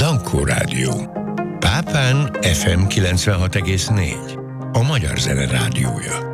Dankó Rádió. Pápán FM 96,4. A Magyar Zene Rádiója.